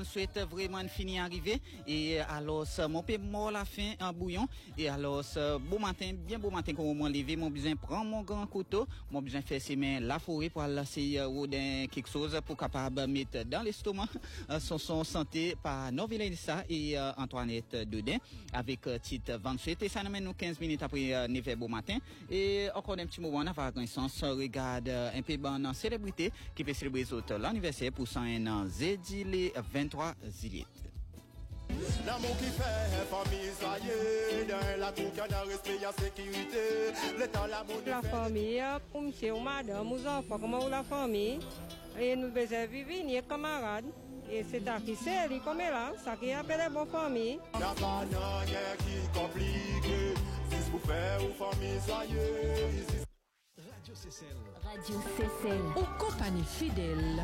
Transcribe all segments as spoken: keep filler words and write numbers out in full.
souhaite vraiment fini arriver et alors mon père mort la fin en bouillon et alors beau matin bien beau matin quand on lever mon besoin prendre mon grand couteau mon besoin faire ses mains la forêt pour lancer rodin quelque chose pour capable mettre dans l'estomac son son santé par Novelinsa et euh, Antoinette Dedin avec euh, titre vingt-sept et ça nous mène nous quinze minutes après euh, neuf heures beau matin et encore un petit moment on va connaissance regarde euh, un peu bonne célébrité qui peut célébrer l'anniversaire pour cent un an jeudi le vingt-trois juillet. L'amour qui fait famille soyez dans la tour qui a respect et sécurité l'état l'amour la famille pour monsieur ou madame aux enfants comment la famille et nous besoin vivre ni camarades et c'est à qui c'est lui comme là ça qui appelle bonne famille la banane qui compliqué si vous faites ou famille soyez Radio C C L Radio C C L aux compagnies fidèles.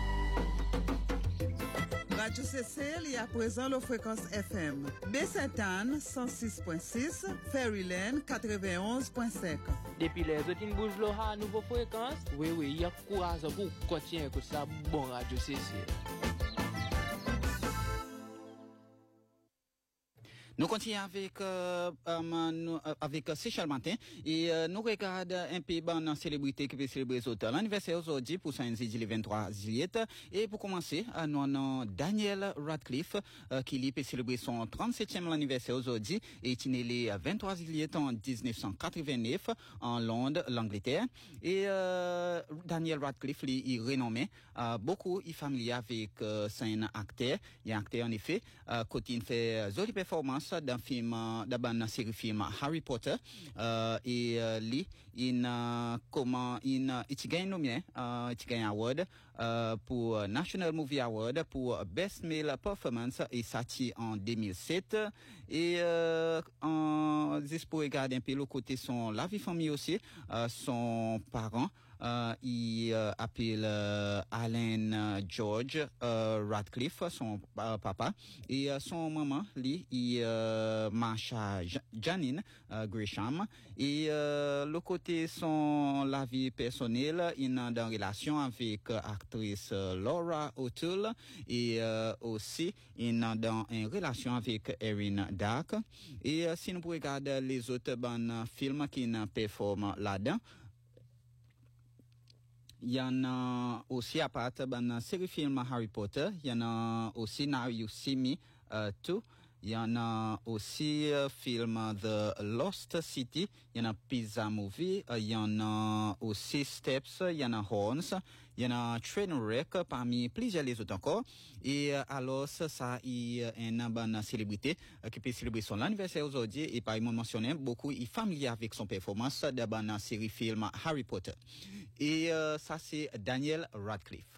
Radio C C L est à présent la fréquence F M. Baie-Sainte-Anne, cent six virgule six, Ferryland, quatre-vingt-onze virgule cinq. Depuis les autres bouges à nouveau fréquence, oui, oui, il y a courage pour continuer avec ça, bon Radio C C L. Nous continuons avec euh, euh, avec euh, Seychelles Matin et euh, nous regardons un peu de célébrité qui peut célébrer l'anniversaire aujourd'hui pour saint le vingt-trois juillet et pour commencer euh, nous avons Daniel Radcliffe euh, qui peut célébrer son trente-septième anniversaire aujourd'hui et il est né le vingt-trois juillet en dix-neuf cent quatre-vingt-neuf en Londres, l'Angleterre et euh, Daniel Radcliffe il est renommé euh, beaucoup il est familier avec euh, c'est un acteur il est un acteur en effet euh, côté il fait jolie performance d'un film dans la série film Harry Potter euh, et euh, lui il euh, comment il il gagne nommé euh, il gagne award euh, pour National Movie Award pour Best Male Performance et ça en deux mille sept et euh, en juste pour regarder un peu le côté son la vie famille aussi euh, son parent euh, il euh, appelle euh, Alan George euh, Radcliffe son euh, papa et euh, son maman lui il euh, Marsha Janine euh, Gresham et euh, le côté son la vie personnelle il est dans relation avec euh, actrice euh, Laura O'Toole et euh, aussi il est dans une relation avec Erin Dark et euh, si nous regardons les autres bons films qui performent là-dedans il y en a aussi à part dans la série film Harry Potter il y en a aussi Now You See Me uh, Too il y en a aussi euh, film The Lost City, il y en a Pizza Movie, il y en a aussi Steps, il y en a Horns, il y en a Trainwreck parmi plusieurs les autres encore. Et euh, alors ça il y a une bonne célébrité euh, qui peut célébrer son anniversaire aujourd'hui et par exemple mentionné beaucoup il est familier avec son performance de la série film Harry Potter. Et euh, ça c'est Daniel Radcliffe.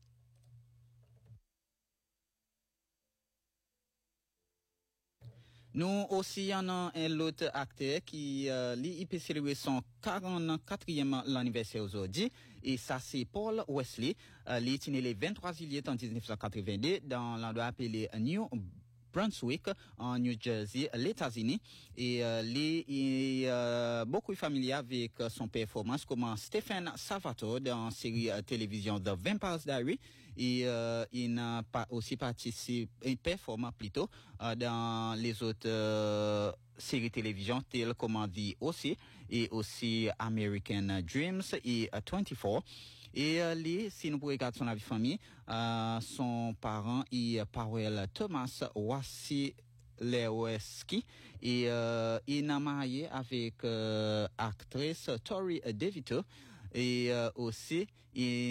Nous aussi, il y en a un autre acteur qui euh, lui, peut célébrer son quarante-quatrième anniversaire aujourd'hui. Et ça, c'est Paul Wesley. Euh, lui, il est né le vingt-trois juillet en dix-neuf cent quatre-vingt-deux dans l'endroit appelé New Brunswick en New Jersey, les États-Unis. Et euh, lui est euh, beaucoup familier avec son performance comme Stephen Salvatore dans la série euh, télévision The Vampire Diaries. Et euh, il n'a pas aussi participé, il performe plutôt euh, dans les autres euh, séries télévision telles comme The O C et aussi American Dreams et uh, vingt-quatre. Et euh, lui, si nous regardons son vie famille, euh, son parent est Powell Thomas Wasilewski et euh, il est marié avec euh, actrice Tori DeVito et euh, aussi il